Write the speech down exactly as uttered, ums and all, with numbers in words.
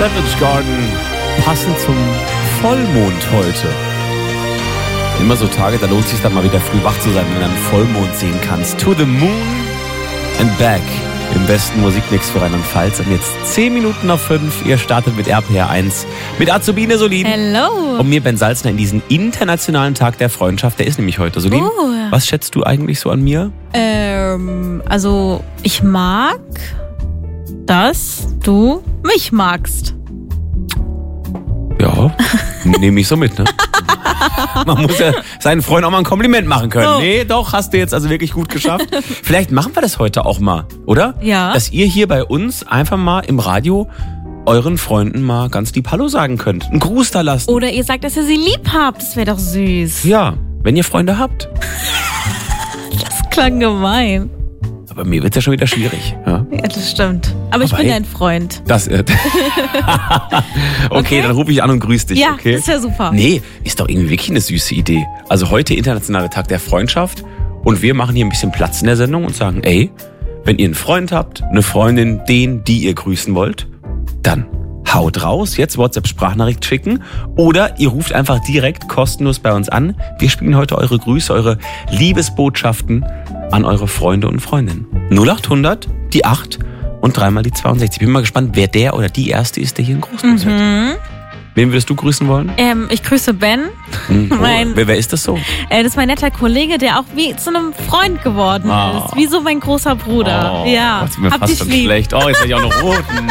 Savage Garden, passend zum Vollmond heute. Immer so Tage, da lohnt es sich dann mal wieder früh wach zu sein, wenn du einen Vollmond sehen kannst. To the Moon and Back. Im besten Musikmix für Rheinland-Pfalz. Und jetzt zehn Minuten nach fünf. Ihr startet mit R P R eins. Mit Azubine Solin. Hello. Und mir, Ben Salzner, in diesen internationalen Tag der Freundschaft. Der ist nämlich heute. Solin, Oh. was schätzt du eigentlich so an mir? Ähm, also ich mag, dass du mich magst. Ja, nehme ich so mit, ne? Man muss ja seinen Freunden auch mal ein Kompliment machen können. Oh. Nee, doch, hast du jetzt also wirklich gut geschafft. Vielleicht machen wir das heute auch mal, oder? Ja. Dass ihr hier bei uns einfach mal im Radio euren Freunden mal ganz lieb Hallo sagen könnt. Einen Gruß da lassen. Oder ihr sagt, dass ihr sie lieb habt. Das wäre doch süß. Ja, wenn ihr Freunde habt. Das klang gemein. Aber mir wird's ja schon wieder schwierig. Ja? Ja, das stimmt. Aber ich Aber bin hey. dein Freund. Das, äh, okay, Okay. dann rufe ich an und grüß dich. Ja, okay? das wäre super. Nee, ist doch irgendwie wirklich eine süße Idee. Also heute internationaler Tag der Freundschaft und wir machen hier ein bisschen Platz in der Sendung und sagen, ey, wenn ihr einen Freund habt, eine Freundin, den, die ihr grüßen wollt, dann haut raus, jetzt WhatsApp-Sprachnachricht schicken oder ihr ruft einfach direkt kostenlos bei uns an. Wir spielen heute eure Grüße, eure Liebesbotschaften an eure Freunde und Freundinnen. null acht hundert, die acht und dreimal die zweiundsechzig. Ich bin mal gespannt, wer der oder die Erste ist, der hier einen Gruß mhm. hat. Wen würdest du grüßen wollen? Ähm, ich grüße Ben. Hm, oh, Mein- wer, wer ist das so? Äh, das ist mein netter Kollege, der auch wie zu einem Freund geworden Oh. ist. Wie so mein großer Bruder. Oh, ja. Gott, ist mir Hab fast dich schon lieb. schlecht. Oh, jetzt werde ich auch noch roten.